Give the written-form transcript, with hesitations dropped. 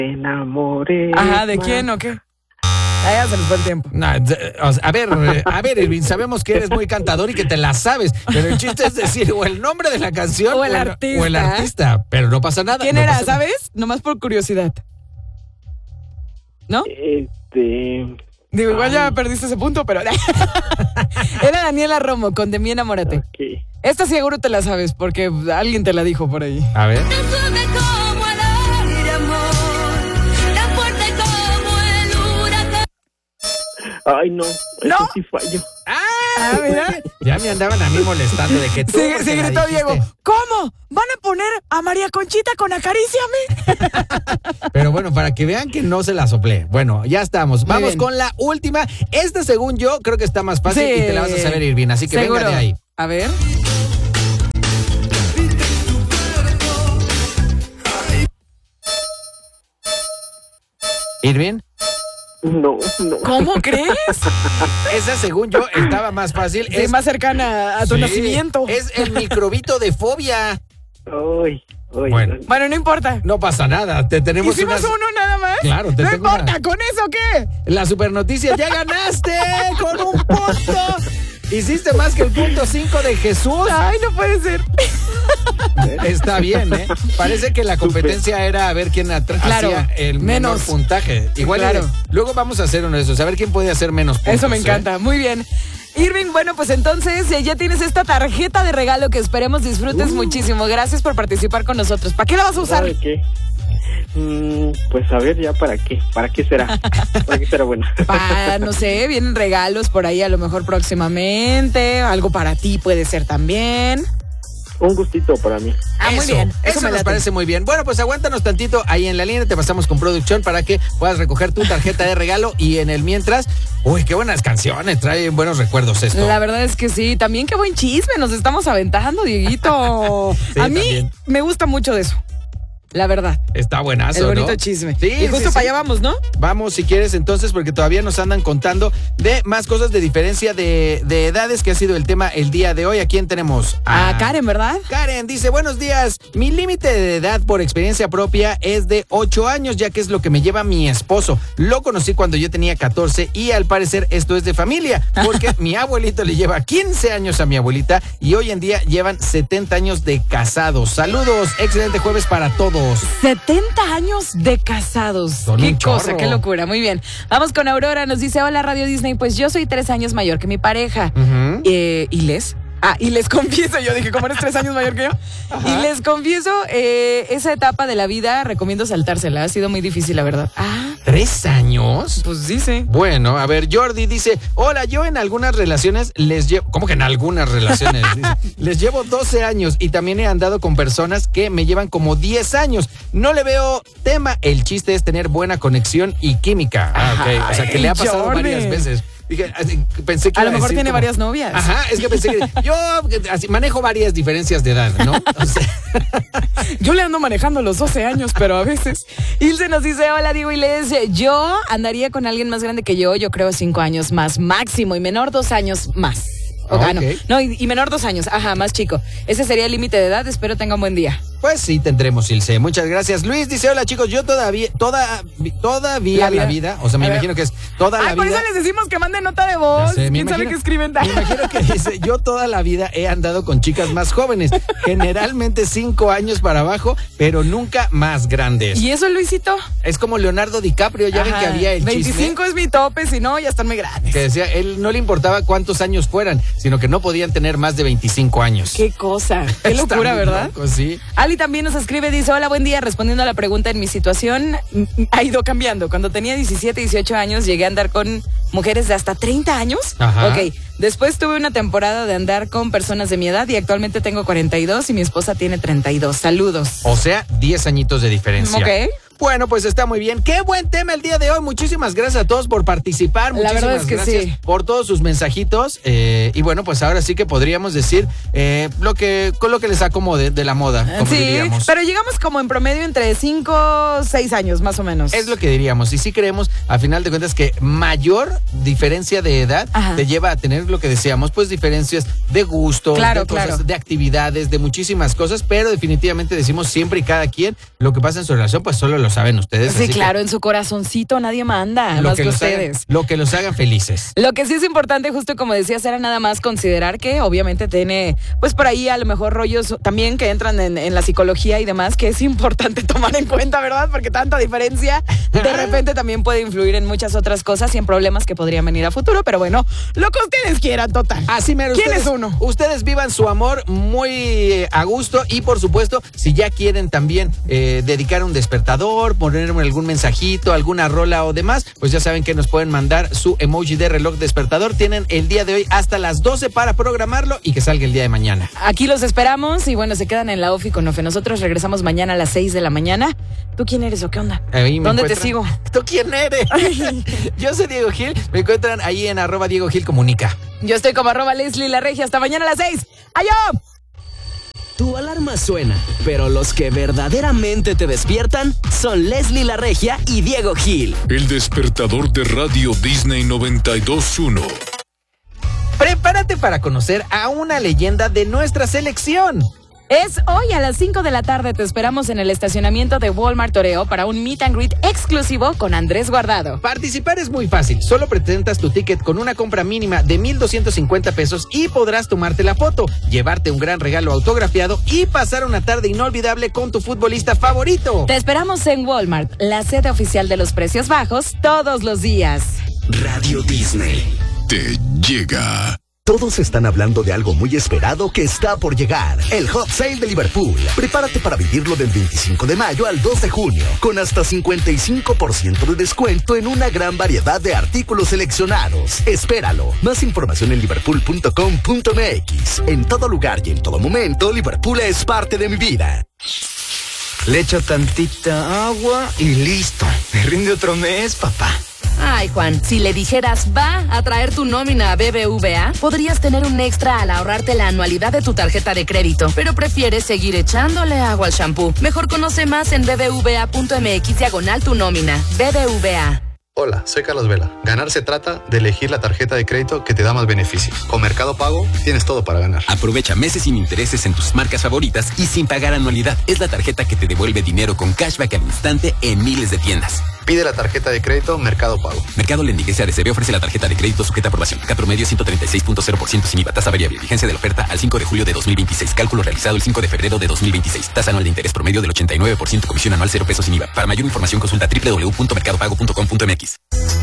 Me enamoré. Ajá, ¿de quién o qué? Ya se nos fue el tiempo. No, a ver, Irving, sabemos que eres muy cantador y que te la sabes, pero el chiste es decir o el nombre de la canción O el artista. o el artista, pero no pasa nada. ¿Quién no era, pasa nada. sabes? Nomás por curiosidad. ¿No? Digo, igual ya perdiste ese punto, pero... Era Daniela Romo con De mí enamórate. Ok. Esta seguro te la sabes porque alguien te la dijo por ahí. A ver. Ay, no. ¿No? Eso sí fallo. Ah, mira. Ya me andaban a mí molestando de que tú. Sí, porque la gritó dijiste. Diego. ¿Cómo? ¿Van a poner a María Conchita con Acaríciame? Pero bueno, para que vean que no se la soplé. Bueno, ya estamos. Muy Vamos bien. con la última. Esta, según yo, creo que está más fácil Sí. y te la vas a saber, Irving. Así que Seguro. venga de ahí. A ver. Irving, No. ¿Cómo crees? esa, según yo, estaba más fácil. Es más cercana a tu Sí, nacimiento. Es el microbito de fobia. Ay. Bueno. Bueno, no importa. No pasa nada. Te tenemos ¿Hicimos unas- uno nada más? Claro, te no tengo importa, una- ¿con eso qué? La super noticia, ya ganaste con un punto. Hiciste más que el punto 5 de Jesús. Ay, no puede ser. Está bien, ¿eh? Parece que la competencia era a ver quién Claro, hacía el menor menos. puntaje. Igual, Claro. luego vamos a hacer uno de esos, a ver quién puede hacer menos puntos. Eso me encanta, muy bien. Irving, bueno, pues entonces ya tienes esta tarjeta de regalo que esperemos disfrutes muchísimo. Gracias por participar con nosotros. ¿Para qué la vas a usar? ¿Sabe qué? Pues a ver ya para qué. ¿Para qué será? ¿Para qué será bueno? No sé, vienen regalos por ahí a lo mejor próximamente. Algo para ti puede ser también. Un gustito para mí. Muy bien. Eso me nos late. parece muy bien. Bueno, pues aguántanos tantito ahí en la línea, te pasamos con producción para que puedas recoger tu tarjeta de regalo y en el mientras, uy, qué buenas canciones, trae buenos recuerdos esto. La verdad es que sí. También qué buen chisme nos estamos aventando, Dieguito. Sí, a mí también. me gusta mucho de eso. La verdad. Está buenazo, El bonito ¿no? chisme. Sí, y justo sí, para sí. allá vamos, ¿no? Vamos, si quieres, entonces, porque todavía nos andan contando de más cosas de diferencia de edades, que ha sido el tema el día de hoy. ¿A quién tenemos? A Karen, ¿verdad? Karen dice, buenos días, mi límite de edad por experiencia propia es de 8 años, ya que es lo que me lleva mi esposo. Lo conocí cuando yo tenía 14 y al parecer esto es de familia, porque mi abuelito le lleva 15 años a mi abuelita y hoy en día llevan 70 años de casados. Saludos, excelente jueves para todos. 70 años de casados. Son Qué un cosa, chorro. qué locura. Muy bien. Vamos con Aurora. Nos dice, hola Radio Disney. Pues yo soy 3 años mayor que mi pareja. Ujú. ¿Y les? Y les confieso, yo dije, ¿cómo eres 3 años mayor que yo? Y les confieso, esa etapa de la vida recomiendo saltársela. Ha sido muy difícil, la verdad. ¿3 años? Pues dice. Bueno, a ver, Jordi dice, hola, yo en algunas relaciones les llevo, ¿cómo que en algunas relaciones? Dice, les llevo 12 años y también he andado con personas que me llevan como 10 años. No le veo tema, el chiste es tener buena conexión y química. Ok, o sea que le ha pasado Jordi. varias veces. Dije, pensé que A iba lo mejor decir tiene como- varias novias. Ajá, es que pensé que yo así, manejo varias diferencias de edad, ¿no? O sea, Yo le ando manejando los 12 años, pero a veces. Ilse nos dice, hola, Diego y les, yo andaría con alguien más grande que yo creo 5 años más máximo y menor 2 años más. Ok. No, y menor 2 años, más chico. Ese sería el límite de edad, espero tenga un buen día. pues sí, tendremos, Ilse. Muchas gracias. Luis dice, hola chicos, yo todavía la vida, o sea, me A ver. imagino que es toda la Por vida. eso les decimos que manden nota de voz. Ya sé, me ¿Quién sabe imagino- qué escriben? Me imagino que dice, yo toda la vida he andado con chicas más jóvenes, generalmente 5 años para abajo, pero nunca más grandes. ¿Y eso, Luisito? Es como Leonardo DiCaprio, ya ven Ajá, que había el 25 chisme es mi tope, si no, ya están muy grandes. que decía, él no le importaba cuántos años fueran, sino que no podían tener más de 25 años. Qué cosa, qué Está locura, muy ¿verdad? loco, sí. Ali también nos escribe, dice, hola, buen día, respondiendo a la pregunta, en mi situación ha ido cambiando. Cuando tenía 17, 18 años, llegué a andar con mujeres de hasta 30 años. Ajá. Ok, después tuve una temporada de andar con personas de mi edad y actualmente tengo 42 y mi esposa tiene 32. Saludos. O sea, 10 añitos de diferencia. Ok. Bueno, pues está muy bien. Qué buen tema el día de hoy. Muchísimas gracias a todos por participar. La verdad Muchísimas es que gracias sí. por todos sus mensajitos. Y bueno, pues ahora sí que podríamos decir con lo que les acomode de la moda, como Sí, diríamos. pero llegamos como en promedio entre 5, 6 años, más o menos. Es lo que diríamos. Y sí creemos, a final de cuentas, que mayor diferencia de edad Ajá. te lleva a tener lo que decíamos, pues diferencias de gusto, Claro, de cosas, claro. de actividades, de muchísimas cosas, pero definitivamente decimos siempre y cada quien lo que pasa en su relación, pues solo lo saben ustedes. Sí, así claro, en su corazoncito nadie manda, más que ustedes. Lo que los hagan felices. Lo que sí es importante, justo como decías, era nada más considerar que obviamente tiene, pues por ahí a lo mejor rollos también que entran en la psicología y demás, que es importante tomar en cuenta, ¿verdad? Porque tanta diferencia de repente también puede influir en muchas otras cosas y en problemas que podrían venir a futuro, pero bueno, lo que ustedes quieran, total. Así mero. ¿Quién es uno? Ustedes vivan su amor muy a gusto y por supuesto, si ya quieren también dedicar un despertador, ponerme algún mensajito, alguna rola o demás, pues ya saben que nos pueden mandar su emoji de reloj despertador. Tienen el día de hoy hasta las 12 para programarlo y que salga el día de mañana. Aquí los esperamos y bueno, se quedan en la OFI con Ofe. Nosotros regresamos mañana a las 6 de la mañana. ¿Tú quién eres o qué onda? ¿Dónde te sigo? ¿Tú quién eres? Yo soy Diego Gil. Me encuentran ahí en @Diego Gil Comunica. Yo estoy como @Leslie La Regia. Hasta mañana a las 6. ¡Ayó! Tu alarma suena, pero los que verdaderamente te despiertan son Leslie La Regia y Diego Gil. El despertador de Radio Disney 92.1. Prepárate para conocer a una leyenda de nuestra selección. Es hoy a las 5 de la tarde. Te esperamos en el estacionamiento de Walmart Toreo para un meet and greet exclusivo con Andrés Guardado. Participar es muy fácil. Solo presentas tu ticket con una compra mínima de 1,250 pesos y podrás tomarte la foto, llevarte un gran regalo autografiado y pasar una tarde inolvidable con tu futbolista favorito. Te esperamos en Walmart, la sede oficial de los precios bajos, todos los días. Radio Disney te llega. Todos están hablando de algo muy esperado que está por llegar. El Hot Sale de Liverpool. Prepárate para vivirlo del 25 de mayo al 2 de junio, con hasta 55% de descuento en una gran variedad de artículos seleccionados. Espéralo. Más información en liverpool.com.mx. En todo lugar y en todo momento, Liverpool es parte de mi vida. Le echo tantita agua y listo. Me rinde otro mes, papá. Ay, Juan, si le dijeras va a traer tu nómina a BBVA, podrías tener un extra al ahorrarte la anualidad de tu tarjeta de crédito, pero prefieres seguir echándole agua al shampoo. Mejor conoce más en bbva.mx/tu nómina. BBVA. Hola, soy Carlos Vela. Ganar se trata de elegir la tarjeta de crédito que te da más beneficios. Con Mercado Pago tienes todo para ganar. Aprovecha meses sin intereses en tus marcas favoritas y sin pagar anualidad. Es la tarjeta que te devuelve dinero con cashback al instante en miles de tiendas. Pide la tarjeta de crédito Mercado Pago. Mercado Lending S.A.D.C.B. ofrece la tarjeta de crédito sujeta a aprobación. CAT promedio 136.0% sin IVA. Tasa variable. Vigencia de la oferta al 5 de julio de 2026. Cálculo realizado el 5 de febrero de 2026. Tasa anual de interés promedio del 89%. Comisión anual 0 pesos sin IVA. Para mayor información consulta www.mercadopago.com.mx.